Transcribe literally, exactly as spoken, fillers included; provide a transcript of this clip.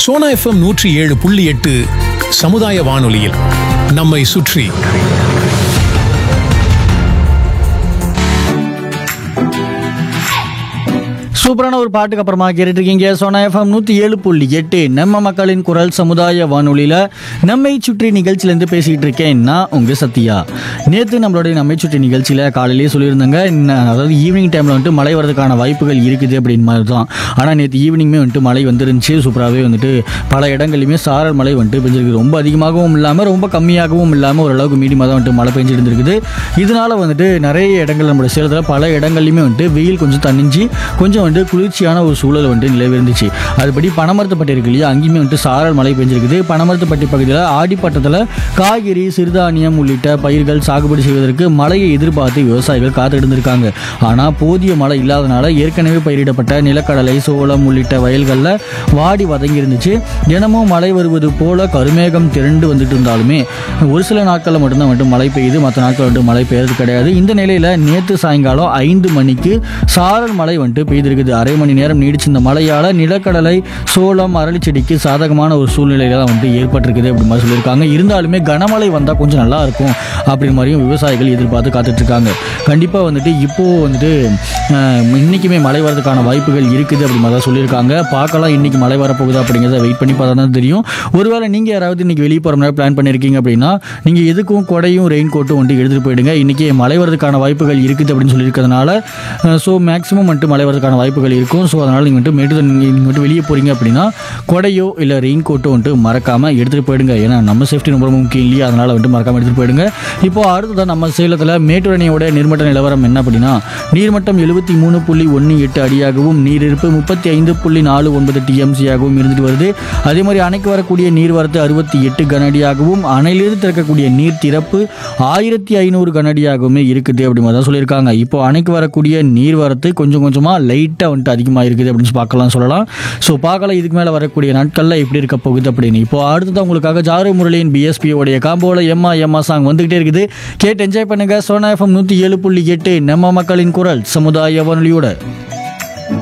Sona FM நூற்றி ஏழு புள்ளி எட்டு சமுதாய வானொலியில் நம்மை சுற்றி. சூப்பரான ஒரு பாட்டுக்கு அப்புறமா கேட்டுட்டு இருக்கீங்க சோனா எஃப்எம் நூற்றி ஏழு புள்ளி எட்டு நம்ம மக்களின் குரல் சமுதாய வானொலியில் நம்மை சுற்றி நிகழ்ச்சியிலேருந்து பேசிகிட்டு இருக்கேன் நான் உங்கள் சத்யா. நேற்று நம்மளுடைய நம்மை சுற்றி நிகழ்ச்சியில் காலையிலேயே சொல்லியிருந்தாங்க, அதாவது ஈவினிங் டைமில் வந்துட்டு மழை வரதுக்கான வாய்ப்புகள் இருக்குது அப்படின்னு மாதிரி தான். ஆனால் நேற்று ஈவினிங்குமே வந்துட்டு மழை வந்துருந்துச்சு. சூப்பராகவே வந்துட்டு பல இடங்கள்லையுமே சாரல் மழை வந்துட்டு பெஞ்சிருக்கு. ரொம்ப அதிகமாகவும் இல்லாமல் ரொம்ப கம்மியாகவும் இல்லாமல் ஓரளவுக்கு மீடியமாக தான் வந்துட்டு மழை பெஞ்சிட்டு இருந்திருக்குது. இதனால் வந்துட்டு நிறைய இடங்கள் நம்மளுடைய சேலத்தில் பல இடங்கள்லையுமே வந்துட்டு வெயில் கொஞ்சம் தணிஞ்சு கொஞ்சம் வந்துட்டு குளிர்ச்சியான ஒரு சூழல் வந்துட்டு நிலவி இருந்துச்சு. அதுபடி பனமரத்துப்பட்டி இருக்கு இல்லையா, அங்கேயுமே வந்துட்டு சாரல் மழை பெஞ்சிருக்குது. பனமரத்துப்பட்டி பகுதியில் ஆடிப்பட்டத்தில் காய்கறி சிறுதானியம் உள்ளிட்ட பயிர்கள் சாகுபடி செய்வதற்கு மழையை எதிர்பார்த்து விவசாயிகள் காத்துக்கிட்டு இருந்திருக்காங்க. ஆனால் போதிய மழை இல்லாதனால ஏற்கனவே பயிரிடப்பட்ட நிலக்கடலை சோளம் உள்ளிட்ட வயல்களில் வாடி வதங்கி இருந்துச்சு. தினமும் மழை வருவது போல கருமேகம் திரண்டு வந்துட்டு இருந்தாலுமே ஒரு சில நாட்களில் மட்டும்தான் வந்துட்டு மழை பெய்யுது, மற்ற நாட்கள் வந்துட்டு மழை பெய்யறது கிடையாது. இந்த நிலையில் நேற்று சாயங்காலம் ஐந்து மணிக்கு சாரல் மழை வந்துட்டு பெய்திருக்குது. அரை மணி நேரம் நீடிச்சு இந்த மழையால் நிலக்கடலை சோளம் அரளி செடிக்கு சாதகமான ஒரு சூழ்நிலையில தான் வந்துட்டு ஏற்பட்டிருக்குது அப்படி மாதிரி சொல்லியிருக்காங்க. இருந்தாலுமே கனமழை வந்தால் கொஞ்சம் நல்லா இருக்கும் அப்படின்னு மாதிரியும் விவசாயிகள் எதிர்பார்த்து காத்துட்டு இருக்காங்க. கண்டிப்பாக வந்துட்டு இப்போ வந்துட்டு இன்னைக்குமே மழை வரதுக்கான வாய்ப்புகள் இருக்குது அப்படி மாதிரி தான் சொல்லியிருக்காங்க. பார்க்கலாம் இன்னைக்கு மழை வரப்போகுது அப்படிங்கிறத வெயிட் பண்ணி பார்த்தா தான் தெரியும். ஒருவேளை நீங்கள் யாராவது இன்னைக்கு வெளியே போகிற மாதிரி பிளான் பண்ணியிருக்கீங்க அப்படின்னா நீங்கள் எதுக்கும் கொடையும் ரெயின் கோட்டும் வந்துட்டு எடுத்துகிட்டு போயிடுங்க. இன்னைக்கு மழை வரதுக்கான வாய்ப்புகள் இருக்குது அப்படின்னு சொல்லியிருக்கிறதுனால ஸோ மேக்ஸிமம் வந்துட்டு மழை வரதுக்கான வாய்ப்புகள் இருக்கும். ஸோ அதனால் நீங்கள் வந்துட்டு மேட்டு நீங்கள் வந்துட்டு வெளியே போகிறீங்க அப்படின்னா கொடையோ இல்லை ரெயின் கோட்டோ வந்துட்டு மறக்காமல் எடுத்துகிட்டு போயிடுங்க. ஏன்னா நம்ம சேஃப்டி ரொம்ப முக்கியம் இல்லையா, அதனால் வந்துட்டு மறக்காமல் எடுத்துகிட்டு போயிடுங்க. இப்போது அடுத்ததான் நம்ம சேலத்தில் மேட்டூர் அணையோட நீர்மட்ட நிலவரம் என்ன அப்படின்னா, நீர்மட்டம் எழுபத்தி மூணு புள்ளி ஒன்று எட்டு அடியாகவும் நீரிருப்பு முப்பத்தி ஐந்து புள்ளி நாலு ஒன்பது டிஎம்சியாகவும் இருந்துட்டு வருது. அதே மாதிரி அணைக்கு வரக்கூடிய நீர்வரத்து அறுபத்தி எட்டு கனஅடியாகவும் அணையிலிருந்து திறக்கக்கூடிய நீர் திறப்பு ஆயிரத்தி ஐநூறு கனஅடியாகவுமே இருக்குது அப்படி மாதிரி தான் சொல்லியிருக்காங்க. இப்போ அணைக்கு வரக்கூடிய நீர்வரத்து கொஞ்சம் கொஞ்சமாக லைட்டாக வந்துட்டு அதிகமாக இருக்குது அப்படின்னு பார்க்கலாம் சொல்லலாம். ஸோ பார்க்கலாம் இதுக்கு மேலே வரக்கூடிய நாட்களில் எப்படி இருக்க போகுது அப்படின்னு. இப்போ அடுத்ததான் உங்களுக்காக ஜாரு முரளியின் பிஎஸ்பியோடைய காம்போவில் எம்மா எம்மா சாங் வந்துகிட்டே இருக்குது. கேட்டு என்ஜாய் பண்ணுங்க. சோனா எஃப்எம் நூற்றி ஏழு புள்ளி எட்டு நம்ம மக்களின் குரல் சமுதாய வானொலியோட.